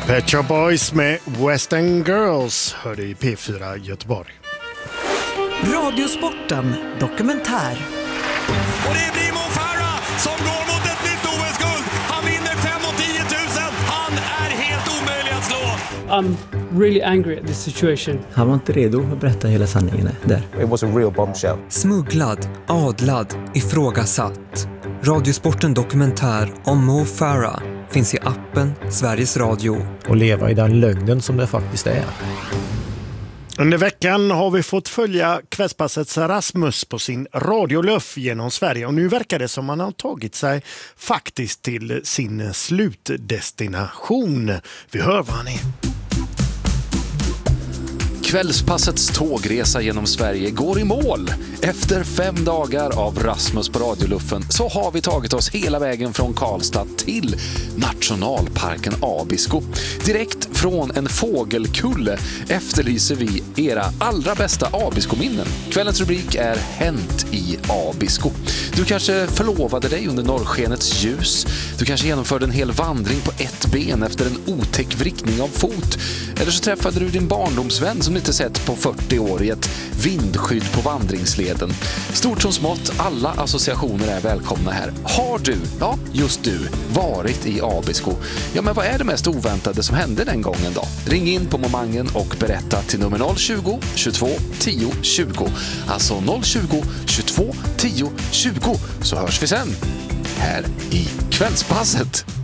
Pet Shop Boys med Western Girls hörde i P4 Göteborg. Radiosporten dokumentär. Och det blir Mo Farah som går mot ett nytt OS-guld. Han vinner 5 och 10 000. Han är helt omöjlig att slå. I'm really angry at this situation. Han var inte redo att berätta hela sanningen där. It was a real bombshell. Smugglad, adlad, ifrågasatt. Radiosporten dokumentär om Mo Farah finns i appen Sveriges Radio. Och leva i den lögnen som det faktiskt är. Under veckan har vi fått följa Kvällspassets Rasmus på sin radioluff genom Sverige. Och nu verkar det som han har tagit sig faktiskt till sin slutdestination. Vi hör vad han är. Kvällspassets tågresa genom Sverige går i mål. Efter 5 dagar av Rasmus på radioluffen så har vi tagit oss hela vägen från Karlstad till nationalparken Abisko. Direkt från en fågelkulle efterlyser vi era allra bästa Abisko-minnen. Kvällens rubrik är Hänt i Abisko. Du kanske förlovade dig under norrskenets ljus. Du kanske genomförde en hel vandring på ett ben efter en otäck vrickning av fot. Eller så träffade du din barndomsvän som inte sett på 40 år i ett vindskydd på vandringsleden. Stort som smått, alla associationer är välkomna här. Har du, ja just du, varit i Abisko? Ja, men vad är det mest oväntade som hände den gången då? Ring in på momangen och berätta till nummer 020 22 10 20. Alltså 020 22 10 20, så hörs vi sen här i Kvällspasset.